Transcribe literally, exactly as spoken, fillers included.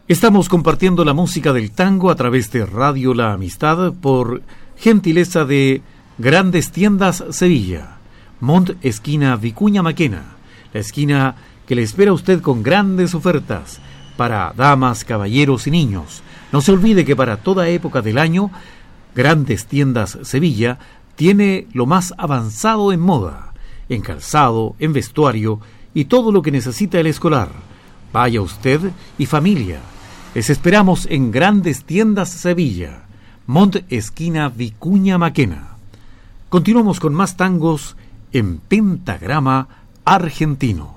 Estamos compartiendo la música del tango a través de Radio La Amistad por gentileza de Grandes Tiendas Sevilla, Mont esquina Vicuña Maquena, la esquina que le espera a usted con grandes ofertas para damas, caballeros y niños. No se olvide que para toda época del año, Grandes Tiendas Sevilla tiene lo más avanzado en moda, en calzado, en vestuario y todo lo que necesita el escolar. Vaya usted y familia. Les esperamos en Grandes Tiendas Sevilla, Mont esquina Vicuña Maquena. Continuamos con más tangos en pentagrama argentino.